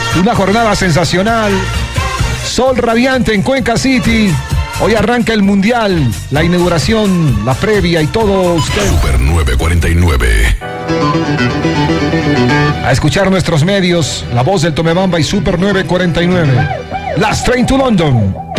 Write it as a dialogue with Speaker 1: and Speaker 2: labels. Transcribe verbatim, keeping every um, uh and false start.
Speaker 1: Una jornada sensacional. Sol radiante en Cuenca City. Hoy arranca el Mundial, la inauguración, la previa y todo usted.
Speaker 2: Super nueve cuarenta y nueve.
Speaker 1: A escuchar nuestros medios, la voz del Tomebamba y Super nueve cuarenta y nueve. Last Train to London.